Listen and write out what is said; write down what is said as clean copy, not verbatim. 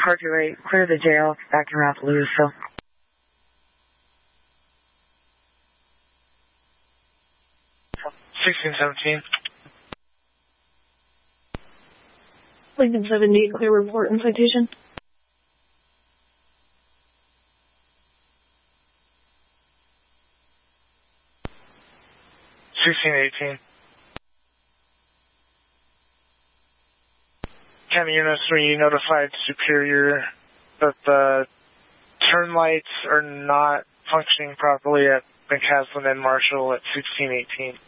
Parker Ray, clear the jail, back in route to Louisville. 1617. Lincoln 70, clear report and citation. 1618. County units, we notified Superior that the turn lights are not functioning properly at McCaslin and Marshall at 1618.